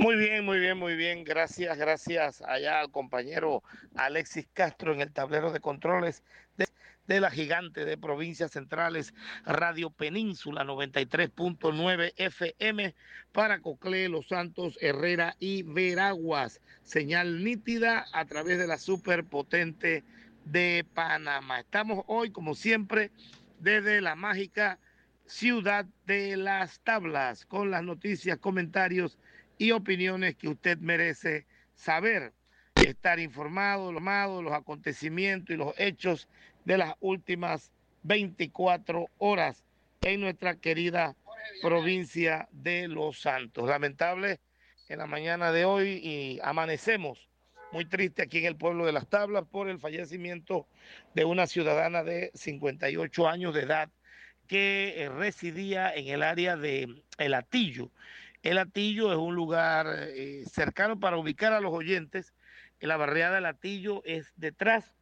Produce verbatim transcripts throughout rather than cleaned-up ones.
Muy bien, muy bien, muy bien. Gracias, gracias allá al compañero Alexis Castro en el tablero de controles de, de la gigante de provincias centrales, Radio Península noventa y tres punto nueve F M para Coclé, Los Santos, Herrera y Veraguas. Señal nítida a través de la superpotente de Panamá. Estamos hoy, como siempre, desde la mágica ciudad de Las Tablas, con las noticias, comentarios y opiniones que usted merece saber, estar informado, informado, los acontecimientos y los hechos de las últimas veinticuatro horas en nuestra querida provincia de Los Santos. Lamentable en la mañana de hoy y amanecemos muy triste aquí en el pueblo de Las Tablas por el fallecimiento de una ciudadana de cincuenta y ocho años de edad que eh, residía en el área de El Hatillo. El Hatillo es un lugar eh, cercano para ubicar a los oyentes. La barriada del Hatillo es detrás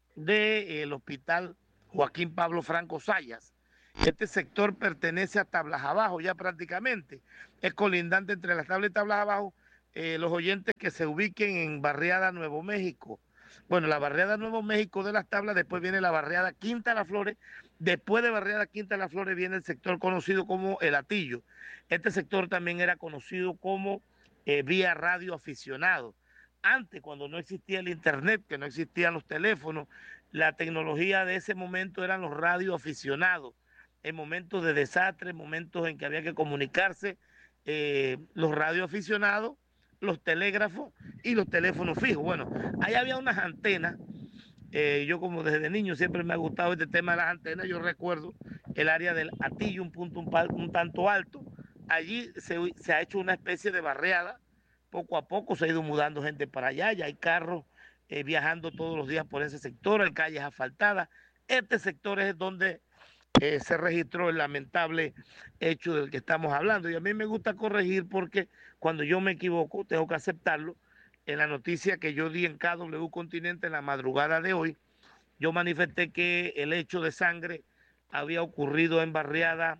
del hospital Joaquín Pablo Franco Sayas. Este sector pertenece a Tablas Abajo ya prácticamente. Es colindante entre las Tablas y Tablas Abajo. Eh, los oyentes que se ubiquen en barriada Nuevo México. Bueno, la barriada Nuevo México de las Tablas, después viene la barriada Quinta Las Flores. Después de barriada Quinta Las Flores viene el sector conocido como El Hatillo. Este sector también era conocido como eh, vía radio aficionado. Antes, cuando no existía el internet, que no existían los teléfonos, la tecnología de ese momento eran los radioaficionados. En momentos de desastre, en momentos en que había que comunicarse, eh, los radioaficionados, los telégrafos y los teléfonos fijos. Bueno, ahí había unas antenas. Eh, yo como desde niño siempre me ha gustado este tema de las antenas. Yo recuerdo el área del Hatillo, un punto un, un tanto alto. Allí se, se ha hecho una especie de barriada. Poco a poco se ha ido mudando gente para allá. Ya hay carros eh, viajando todos los días por ese sector. Hay calles asfaltadas. Este sector es donde eh, se registró el lamentable hecho del que estamos hablando. Y a mí me gusta corregir porque cuando yo me equivoco tengo que aceptarlo. En la noticia que yo di en K W Continente en la madrugada de hoy, yo manifesté que el hecho de sangre había ocurrido en barriada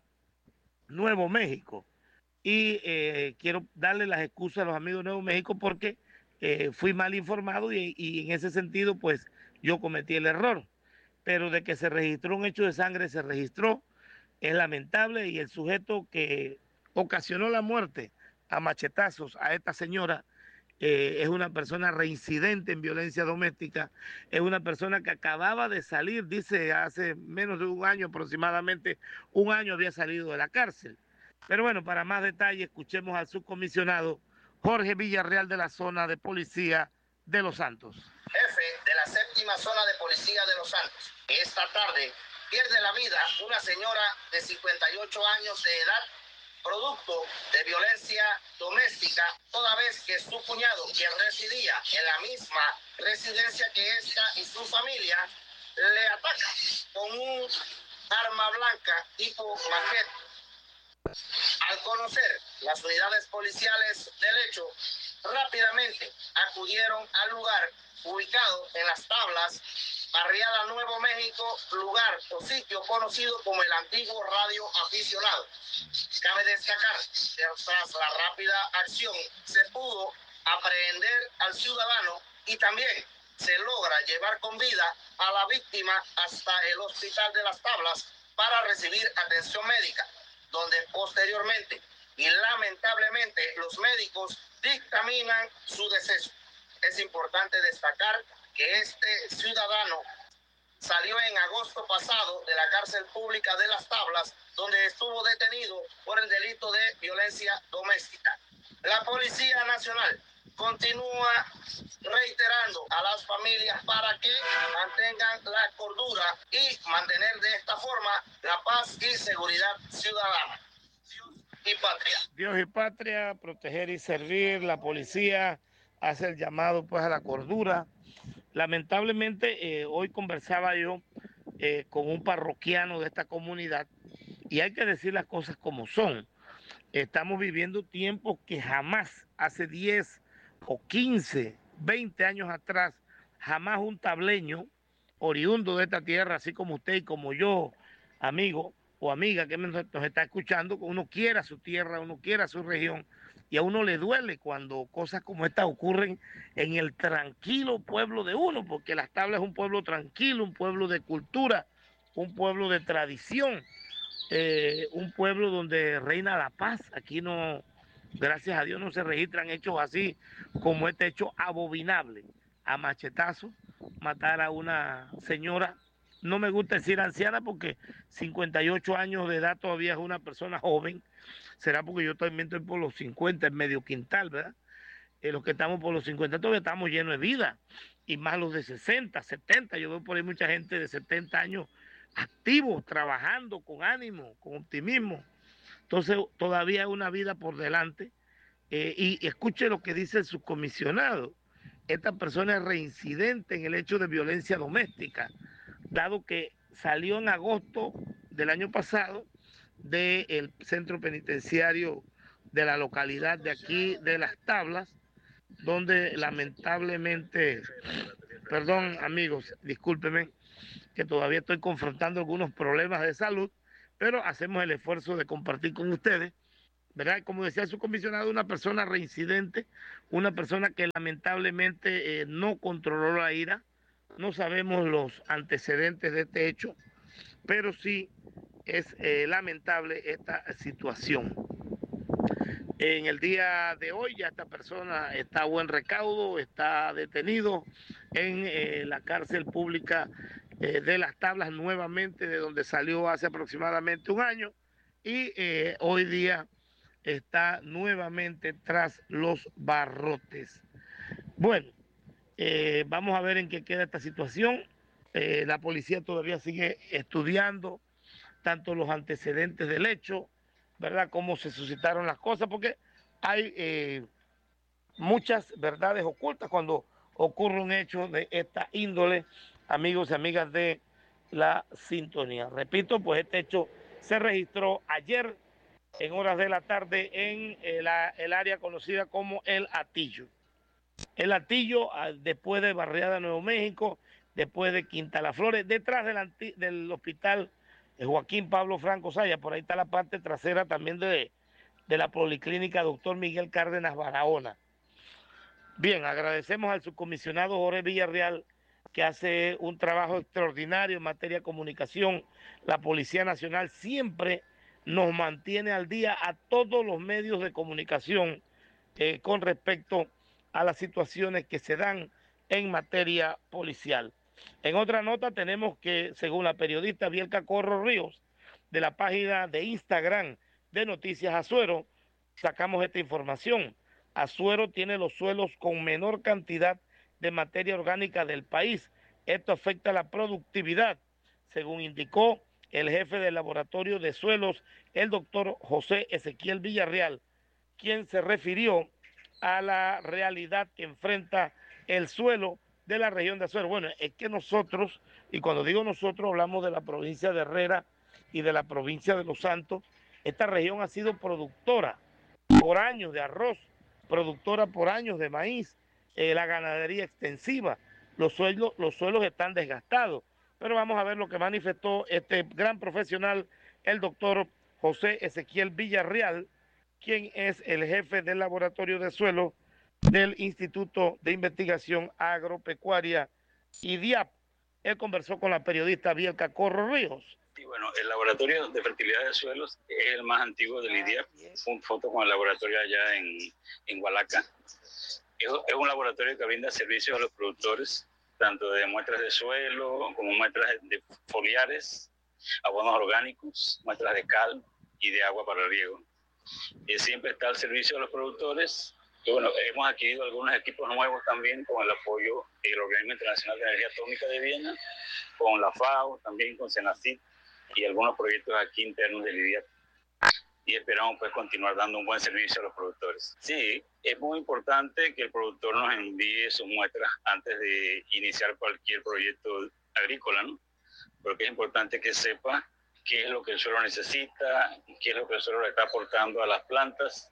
Nuevo México. Y eh, quiero darle las excusas a los amigos de Nuevo México porque eh, fui mal informado y, y en ese sentido pues yo cometí el error. Pero de que se registró un hecho de sangre, se registró, es lamentable y el sujeto que ocasionó la muerte a machetazos a esta señora eh, es una persona reincidente en violencia doméstica, es una persona que acababa de salir, dice hace menos de un año aproximadamente, un año había salido de la cárcel. Pero bueno, para más detalle, escuchemos al subcomisionado Jorge Villarreal de la zona de policía de Los Santos. Jefe de la séptima zona de policía de Los Santos. Esta tarde pierde la vida una señora de cincuenta y ocho años de edad, producto de violencia doméstica, toda vez que su cuñado, quien residía en la misma residencia que esta y su familia, le ataca con un arma blanca tipo machete. Al conocer las unidades policiales del hecho, rápidamente acudieron al lugar ubicado en Las Tablas, barriada Nuevo México, lugar o sitio conocido como el antiguo radio aficionado. Cabe destacar que tras la rápida acción se pudo aprehender al ciudadano y también se logra llevar con vida a la víctima hasta el hospital de Las Tablas para recibir atención médica, donde posteriormente y lamentablemente los médicos dictaminan su deceso. Es importante destacar que este ciudadano salió en agosto pasado de la cárcel pública de Las Tablas, donde estuvo detenido por el delito de violencia doméstica. La Policía Nacional continúa reiterando a las familias para que mantengan la cordura y mantener de esta forma la paz y seguridad ciudadana. Dios y patria. Dios y patria, proteger y servir. La policía hace el llamado pues a la cordura. Lamentablemente eh, hoy conversaba yo eh, con un parroquiano de esta comunidad y hay que decir las cosas como son. Estamos viviendo tiempos que jamás, hace diez o quince, veinte años atrás, jamás un tableño oriundo de esta tierra, así como usted y como yo, amigo, o amiga que nos está escuchando, uno quiera su tierra, uno quiera su región, y a uno le duele cuando cosas como estas ocurren en el tranquilo pueblo de uno, porque Las Tablas es un pueblo tranquilo, un pueblo de cultura, un pueblo de tradición, eh, un pueblo donde reina la paz. Aquí no, gracias a Dios, no se registran hechos así como este hecho abominable, a machetazo, matar a una señora. No me gusta decir anciana porque cincuenta y ocho años de edad todavía es una persona joven. Será porque yo también estoy por los cincuenta, en medio quintal, ¿verdad? Eh, los que estamos por los cincuenta todavía estamos llenos de vida. Y más los de sesenta, setenta. Yo veo por ahí mucha gente de setenta años activos, trabajando con ánimo, con optimismo. Entonces todavía hay una vida por delante. Eh, y, y escuche lo que dice el subcomisionado. Esta persona es reincidente en el hecho de violencia doméstica, dado que salió en agosto del año pasado del centro penitenciario de la localidad de aquí de Las Tablas, donde lamentablemente, perdón amigos, discúlpenme, que todavía estoy confrontando algunos problemas de salud, pero hacemos el esfuerzo de compartir con ustedes, ¿verdad? Como decía su comisionado, una persona reincidente, una persona que lamentablemente eh, no controló la ira. No sabemos los antecedentes de este hecho, pero sí es eh, lamentable esta situación. En el día de hoy ya esta persona está a buen recaudo, está detenido en eh, la cárcel pública eh, de Las Tablas nuevamente, de donde salió hace aproximadamente un año, y eh, hoy día está nuevamente tras los barrotes. Bueno, eh, vamos a ver en qué queda esta situación. Eh, la policía todavía sigue estudiando tanto los antecedentes del hecho, ¿verdad? Cómo se suscitaron las cosas, porque hay eh, muchas verdades ocultas cuando ocurre un hecho de esta índole, amigos y amigas de la sintonía. Repito, pues este hecho se registró ayer en horas de la tarde en el, el área conocida como El Hatillo. El Hatillo, después de Barriada Nuevo México, después de Quinta Las Flores, detrás del, del hospital Joaquín Pablo Franco Saya, por ahí está la parte trasera también de, de la Policlínica Doctor Miguel Cárdenas Barahona. Bien, agradecemos al subcomisionado Jorge Villarreal, que hace un trabajo extraordinario en materia de comunicación. La Policía Nacional siempre nos mantiene al día a todos los medios de comunicación eh, con respecto a las situaciones que se dan en materia policial. En otra nota tenemos que, según la periodista Bielka Corro Ríos, de la página de Instagram de Noticias Azuero, sacamos esta información. Azuero tiene los suelos con menor cantidad de materia orgánica del país. Esto afecta la productividad, según indicó el jefe del laboratorio de suelos, el doctor José Ezequiel Villarreal, quien se refirió a la realidad que enfrenta el suelo de la región de Azuero. Bueno, es que nosotros, y cuando digo nosotros, hablamos de la provincia de Herrera y de la provincia de Los Santos. Esta región ha sido productora por años de arroz, productora por años de maíz, eh, la ganadería extensiva. Los suelos, los suelos están desgastados. Pero vamos a ver lo que manifestó este gran profesional, el doctor José Ezequiel Villarreal, quien es el jefe del laboratorio de suelo del Instituto de Investigación Agropecuaria I D I A P. Él conversó con la periodista Bielka Corro Ríos. Sí, bueno, el laboratorio de fertilidad de suelos es el más antiguo del I D I A P. Fue un foto con el laboratorio allá en, en Hualaca. Es, es un laboratorio que brinda servicios a los productores, tanto de muestras de suelo como muestras de foliares, abonos orgánicos, muestras de cal y de agua para el riego. Y siempre está al servicio de los productores. Y bueno, hemos adquirido algunos equipos nuevos también con el apoyo del Organismo Internacional de Energía Atómica de Viena, con la FAO, también con Senacit y algunos proyectos aquí internos del I D I A P. Y esperamos pues continuar dando un buen servicio a los productores. Sí, es muy importante que el productor nos envíe sus muestras antes de iniciar cualquier proyecto agrícola, ¿no? Porque es importante que sepa qué es lo que el suelo necesita, qué es lo que el suelo le está aportando a las plantas,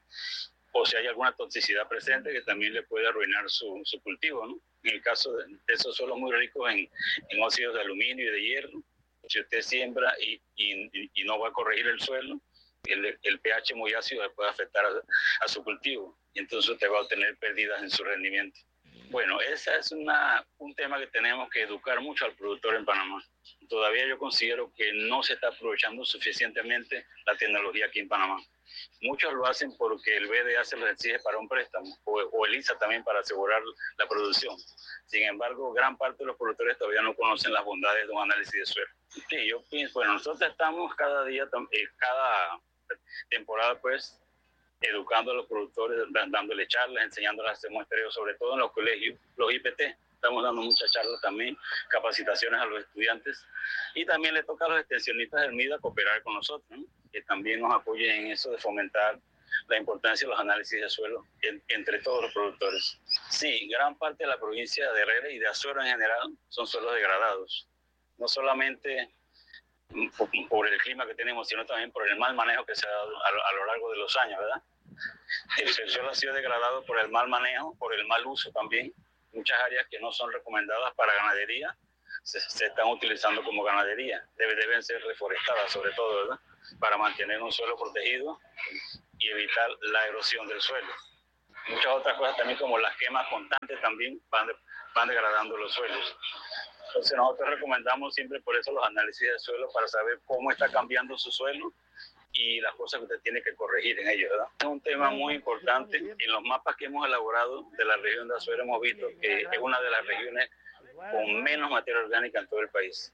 o si hay alguna toxicidad presente que también le puede arruinar su, su cultivo, ¿no? En el caso de, de esos suelos muy ricos en, en óxidos de aluminio y de hierro, Si usted siembra y, y, y no va a corregir el suelo, el, el pH muy ácido puede afectar a, a su cultivo y entonces usted va a tener pérdidas en su rendimiento. Bueno, ese es una, un tema que tenemos que educar mucho al productor en Panamá. Todavía yo considero que no se está aprovechando suficientemente la tecnología aquí en Panamá. Muchos lo hacen porque el B D A se los exige para un préstamo o, o el I S A también para asegurar la producción. Sin embargo, gran parte de los productores todavía no conocen las bondades de un análisis de suelo. Sí, yo pienso, bueno, nosotros estamos cada día, eh, cada temporada, pues, educando a los productores, dándole charlas, enseñándoles a hacer muestreos, sobre todo en los colegios, los I P T. Estamos dando muchas charlas también, capacitaciones a los estudiantes. Y también le toca a los extensionistas del MIDA cooperar con nosotros, ¿no? Que también nos apoyen en eso de fomentar la importancia de los análisis de suelo en, entre todos los productores. Sí, gran parte de la provincia de Herrera y de Azuero en general son suelos degradados. No solamente por, por el clima que tenemos, sino también por el mal manejo que se ha dado a, a lo largo de los años, ¿verdad? El, el suelo ha sido degradado por el mal manejo, por el mal uso también. Muchas áreas que no son recomendadas para ganadería se, se están utilizando como ganadería. Debe, deben ser reforestadas, sobre todo, ¿verdad? Para mantener un suelo protegido y evitar la erosión del suelo. Muchas otras cosas también, como las quemas constantes, también van, de, van degradando los suelos. Entonces nosotros recomendamos siempre por eso los análisis de suelo para saber cómo está cambiando su suelo y las cosas que usted tiene que corregir en ello, ¿verdad? Es un tema muy importante. En los mapas que hemos elaborado de la región de Azuero hemos visto que es una de las regiones con menos materia orgánica en todo el país.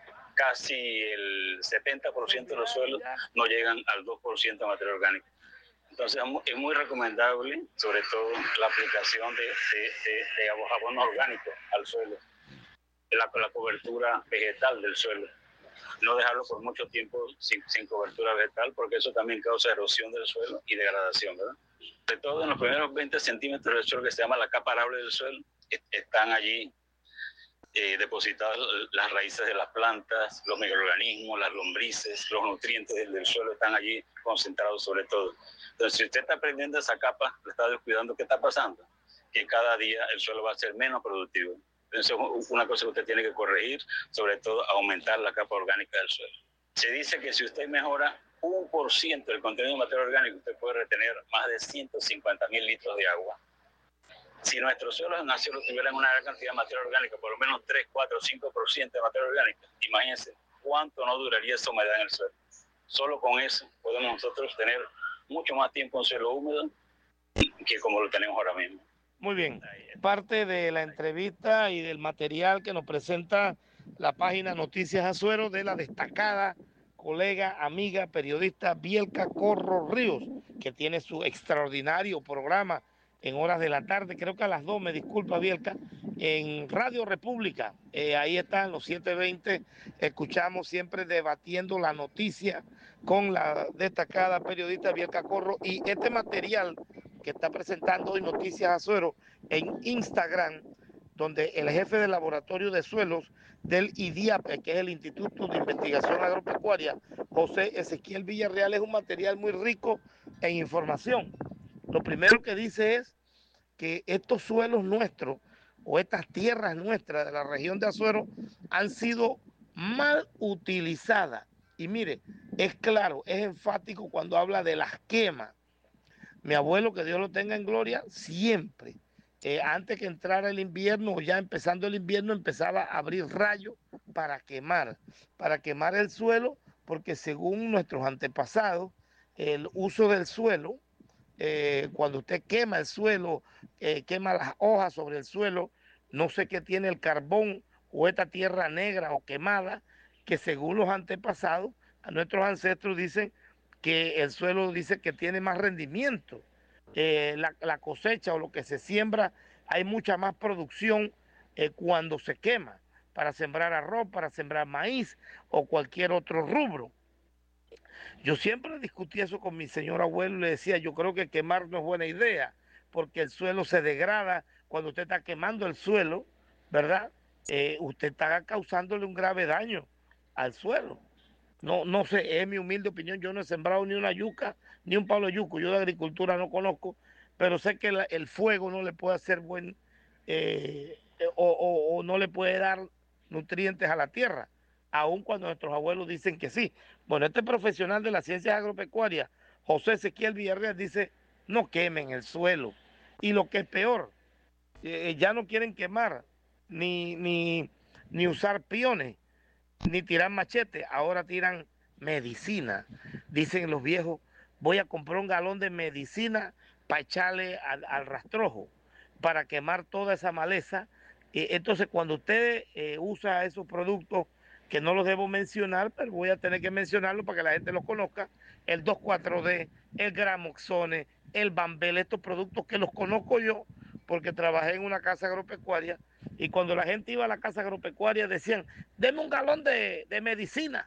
Casi el setenta por ciento de los suelos no llegan al dos por ciento de materia orgánica. Entonces es muy recomendable, sobre todo, la aplicación de, de, de, de abono orgánico al suelo, la, la cobertura vegetal del suelo. No dejarlo por mucho tiempo sin, sin cobertura vegetal, porque eso también causa erosión del suelo y degradación, ¿verdad? Sobre todo en los primeros veinte centímetros del suelo, que se llama la capa arable del suelo, están allí eh, depositadas las raíces de las plantas, los microorganismos, las lombrices, los nutrientes del, del suelo están allí concentrados sobre todo. Entonces, si usted está perdiendo esa capa, le está descuidando, ¿qué está pasando? Que cada día el suelo va a ser menos productivo. Entonces, una cosa que usted tiene que corregir, sobre todo, aumentar la capa orgánica del suelo. Se dice que si usted mejora un por ciento del contenido de materia orgánica, usted puede retener más de ciento cincuenta mil litros de agua. Si nuestros suelos en Azuero tuvieran una gran cantidad de materia orgánica, por lo menos tres, cuatro, cinco por ciento de materia orgánica, imagínense cuánto no duraría esa humedad en el suelo. Solo con eso podemos nosotros tener mucho más tiempo en suelo húmedo que como lo tenemos ahora mismo. Muy bien, parte de la entrevista y del material que nos presenta la página Noticias Azuero de la destacada colega, amiga, periodista Bielka Corro Ríos, que tiene su extraordinario programa en horas de la tarde, creo que a las dos, me disculpa Bielka, en Radio República. Eh, ahí están los siete veinte, escuchamos siempre debatiendo la noticia con la destacada periodista Bielka Corro, y este material que está presentando hoy Noticias Azuero en Instagram, donde el jefe del laboratorio de suelos del I D I A P, que es el Instituto de Investigación Agropecuaria, José Ezequiel Villarreal, es un material muy rico en información. Lo primero que dice es que estos suelos nuestros o estas tierras nuestras de la región de Azuero han sido mal utilizadas. Y mire, es claro, es enfático cuando habla de las quemas. Mi abuelo, que Dios lo tenga en gloria, siempre, eh, antes que entrara el invierno o ya empezando el invierno, empezaba a abrir rayos para quemar, para quemar el suelo, porque según nuestros antepasados, el uso del suelo, eh, cuando usted quema el suelo, eh, quema las hojas sobre el suelo, no sé qué tiene el carbón o esta tierra negra o quemada, que según los antepasados, a nuestros ancestros dicen que el suelo dice que tiene más rendimiento. Eh, la, la cosecha o lo que se siembra, hay mucha más producción eh, cuando se quema, para sembrar arroz, para sembrar maíz o cualquier otro rubro. Yo siempre discutí eso con mi señor abuelo y le decía, yo creo que quemar no es buena idea, porque el suelo se degrada cuando usted está quemando el suelo, ¿verdad? Eh, usted está causándole un grave daño al suelo. No, no sé, es mi humilde opinión, yo no he sembrado ni una yuca, ni un palo de yuco, yo de agricultura no conozco, pero sé que la, el fuego no le puede hacer buen, eh, o, o, o no le puede dar nutrientes a la tierra. aun cuando nuestros abuelos dicen que sí. Bueno, este profesional de las ciencias agropecuarias, José Ezequiel Villarreal, dice, no quemen el suelo. Y lo que es peor, eh, ya no quieren quemar, ni, ni, ni usar piones, ni tirar machete, ahora tiran medicina. Dicen los viejos, voy a comprar un galón de medicina para echarle al, al rastrojo, para quemar toda esa maleza. Eh, entonces, cuando usted eh, usa esos productos, que no los debo mencionar, pero voy a tener que mencionarlo para que la gente los conozca, el dos cuatro D, el Gramoxone, el Bambel, estos productos que los conozco yo, porque trabajé en una casa agropecuaria, y cuando la gente iba a la casa agropecuaria decían, deme un galón de, de medicina.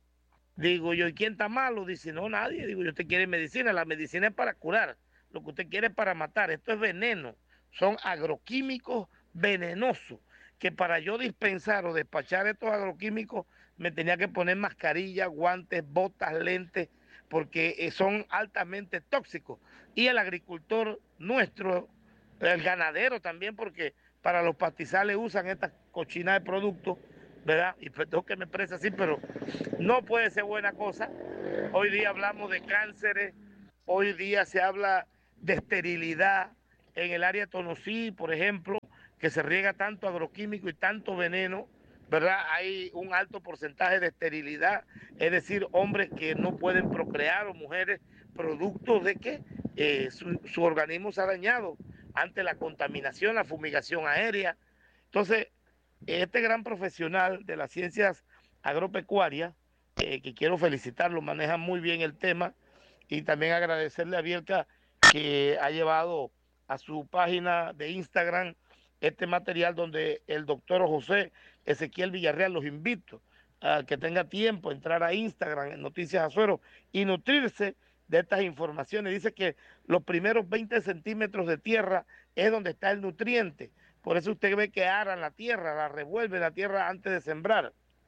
Digo yo, ¿y quién está malo? Dice, no, nadie. Digo yo, usted quiere medicina, la medicina es para curar, lo que usted quiere es para matar, esto es veneno, son agroquímicos venenosos, que para yo dispensar o despachar estos agroquímicos me tenía que poner mascarilla, guantes, botas, lentes, porque son altamente tóxicos. Y el agricultor nuestro, el ganadero también, porque para los pastizales usan estas cochinas de productos, ¿verdad? Y perdón que me exprese así, pero no puede ser buena cosa. Hoy día hablamos de cánceres, hoy día se habla de esterilidad en el área de Tonosí, por ejemplo, que se riega tanto agroquímico y tanto veneno, ¿verdad? Hay un alto porcentaje de esterilidad, es decir, hombres que no pueden procrear o mujeres producto de que eh, su, su organismo se ha dañado ante la contaminación, la fumigación aérea. Entonces, este gran profesional de las ciencias agropecuarias, eh, que quiero felicitarlo, maneja muy bien el tema, y también agradecerle a Bielka que ha llevado a su página de Instagram este material donde el doctor José Ezequiel Villarreal, los invito a que tenga tiempo, entrar a Instagram, en Noticias Azuero, y nutrirse de estas informaciones. Dice que los primeros veinte centímetros de tierra es donde está el nutriente. Por eso usted ve que aran la tierra, la revuelven la tierra antes de sembrar,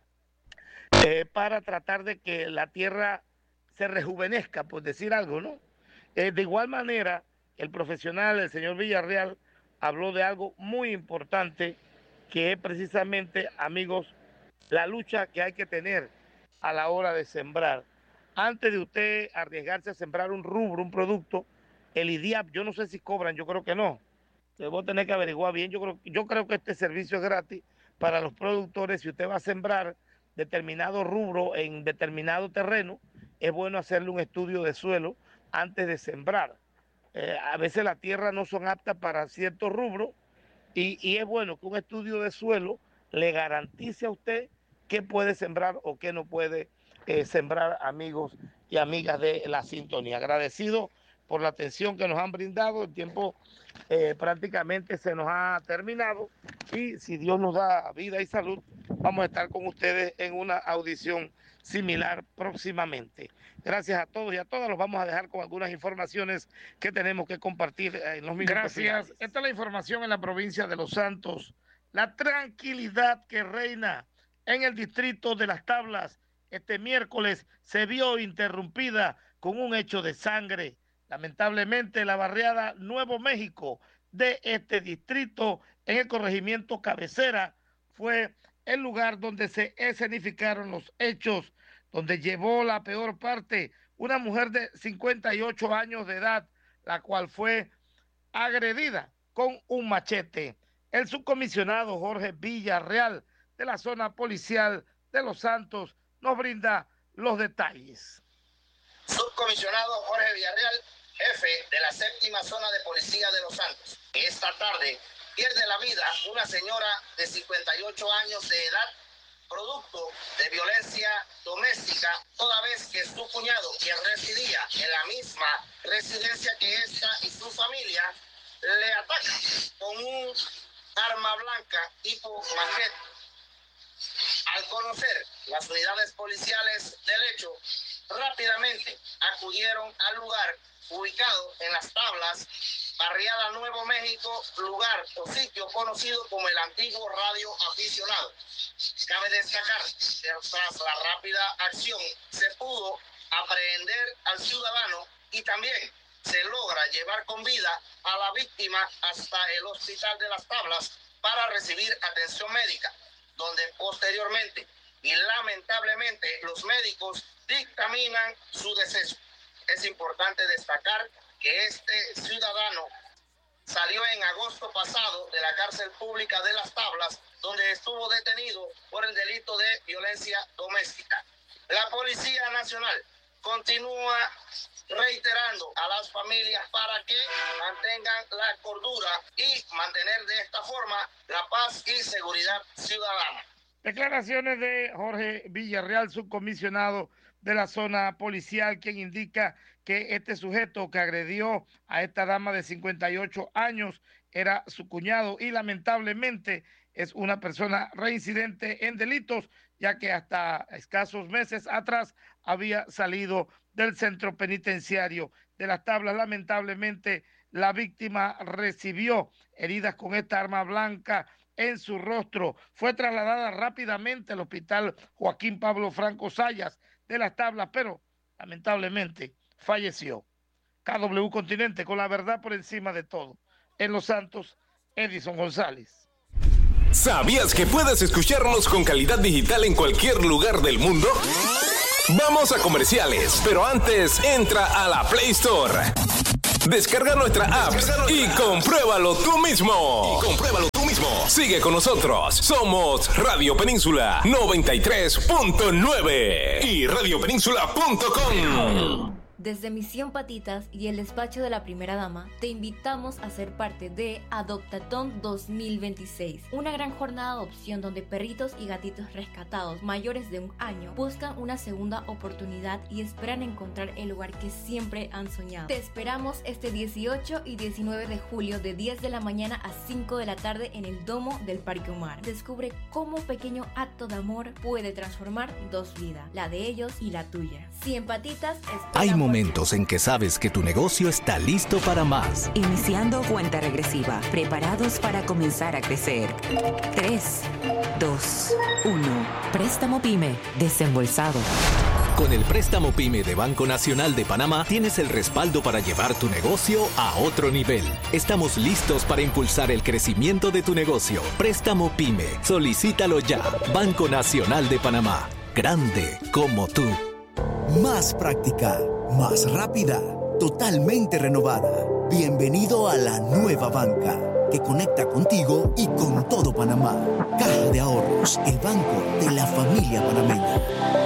eh, para tratar de que la tierra se rejuvenezca, por decir algo, ¿no? Eh, de igual manera, el profesional, el señor Villarreal, habló de algo muy importante, que es precisamente, amigos, la lucha que hay que tener a la hora de sembrar. Antes de usted arriesgarse a sembrar un rubro, un producto, el I D I A P, yo no sé si cobran, yo creo que no. Debo tener que averiguar bien. Yo creo, yo creo que este servicio es gratis para los productores. Si usted va a sembrar determinado rubro en determinado terreno, es bueno hacerle un estudio de suelo antes de sembrar. Eh, a veces las tierras no son aptas para ciertos rubros, y, y es bueno que un estudio de suelo le garantice a usted qué puede sembrar o qué no puede eh, sembrar, amigos y amigas de la sintonía. Agradecido por la atención que nos han brindado. El tiempo eh, prácticamente se nos ha terminado, y si Dios nos da vida y salud, vamos a estar con ustedes en una audición similar próximamente. Gracias a todos y a todas. Los vamos a dejar con algunas informaciones que tenemos que compartir en los minutos Gracias. Finales. Esta es la información en la provincia de Los Santos. La tranquilidad que reina en el distrito de Las Tablas este miércoles se vio interrumpida con un hecho de sangre. Lamentablemente, la barriada Nuevo México de este distrito, en el corregimiento Cabecera, fue el lugar donde se escenificaron los hechos, donde llevó la peor parte una mujer de cincuenta y ocho años de edad, la cual fue agredida con un machete. El subcomisionado Jorge Villarreal, de la zona policial de Los Santos, nos brinda los detalles. Subcomisionado Jorge Villarreal, jefe de la séptima zona de policía de Los Santos. Esta tarde pierde la vida una señora de cincuenta y ocho años de edad, producto de violencia doméstica, toda vez que su cuñado, quien residía en la misma residencia que esta y su familia, le ataca con un arma blanca tipo machete. Al conocer las unidades policiales del hecho, rápidamente acudieron al lugar ubicado en Las Tablas, barriada Nuevo México, lugar o sitio conocido como el antiguo radio aficionado. Cabe destacar que tras la rápida acción se pudo aprehender al ciudadano y también se logra llevar con vida a la víctima hasta el hospital de Las Tablas para recibir atención médica, donde posteriormente y lamentablemente los médicos dictaminan su deceso. Es importante destacar que este ciudadano salió en agosto pasado de la cárcel pública de Las Tablas, donde estuvo detenido por el delito de violencia doméstica. La Policía Nacional continúa reiterando a las familias para que mantengan la cordura y mantener de esta forma la paz y seguridad ciudadana. Declaraciones de Jorge Villarreal, subcomisionado de la zona policial, quien indica que este sujeto que agredió a esta dama de cincuenta y ocho años era su cuñado y lamentablemente es una persona reincidente en delitos, ya que hasta escasos meses atrás había salido del centro penitenciario de Las Tablas. Lamentablemente la víctima recibió heridas con esta arma blanca en su rostro. Fue trasladada rápidamente al hospital Joaquín Pablo Franco Sayas de Las Tablas, pero lamentablemente falleció. K W Continente, con la verdad por encima de todo. En Los Santos, Edison González. ¿Sabías que puedes escucharnos con calidad digital en cualquier lugar del mundo? Vamos a comerciales, pero antes entra a la Play Store. Descarga nuestra app y compruébalo tú mismo. Y compruébalo tú mismo. Sigue con nosotros. Somos Radio Península noventa y tres punto nueve y radio península punto com. Desde Misión Patitas y el despacho de la primera dama, te invitamos a ser parte de Adoptatón dos mil veintiséis, una gran jornada de adopción donde perritos y gatitos rescatados mayores de un año buscan una segunda oportunidad y esperan encontrar el hogar que siempre han soñado. Te esperamos este dieciocho y diecinueve de julio de diez de la mañana a cinco de la tarde en el domo del Parque Omar. Descubre cómo un pequeño acto de amor puede transformar dos vidas, la de ellos y la tuya. Si en Patitas hay momentos en que sabes que tu negocio está listo para más. Iniciando cuenta regresiva, preparados para comenzar a crecer. tres, dos, uno. Préstamo PYME desembolsado. Con el préstamo PYME de Banco Nacional de Panamá tienes el respaldo para llevar tu negocio a otro nivel. Estamos listos para impulsar el crecimiento de tu negocio. Préstamo PYME. Solicítalo ya. Banco Nacional de Panamá. Grande como tú. Más práctica, más rápida, totalmente renovada. Bienvenido a la nueva banca que conecta contigo y con todo Panamá. Caja de Ahorros, el banco de la familia panameña.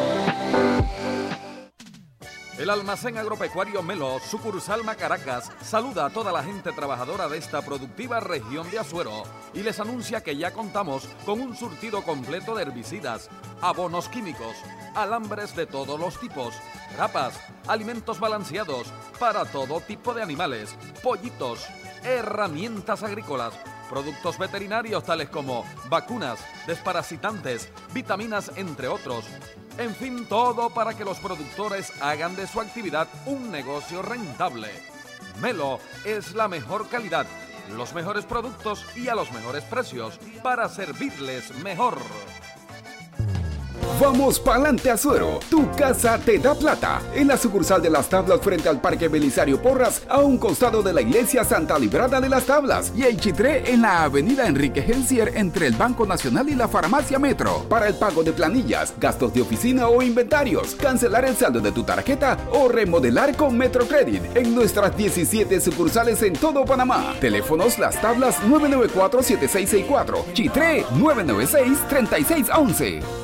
El almacén agropecuario Melo, sucursal Macaracas, saluda a toda la gente trabajadora de esta productiva región de Azuero y les anuncia que ya contamos con un surtido completo de herbicidas, abonos químicos, alambres de todos los tipos, grapas, alimentos balanceados para todo tipo de animales, pollitos, herramientas agrícolas, productos veterinarios tales como vacunas, desparasitantes, vitaminas, entre otros. En fin, todo para que los productores hagan de su actividad un negocio rentable. Melo es la mejor calidad, los mejores productos y a los mejores precios para servirles mejor. Vamos pa'lante Azuero, tu casa te da plata. En la sucursal de Las Tablas frente al Parque Belisario Porras, a un costado de la iglesia Santa Librada de Las Tablas. Y en Chitré, en la avenida Enrique Gencier, entre el Banco Nacional y la Farmacia Metro. Para el pago de planillas, gastos de oficina o inventarios, cancelar el saldo de tu tarjeta o remodelar con Metrocredit. En nuestras diecisiete sucursales en todo Panamá. Teléfonos Las Tablas nueve nueve cuatro, siete seis seis cuatro. Chitré nueve nueve seis, tres seis uno uno.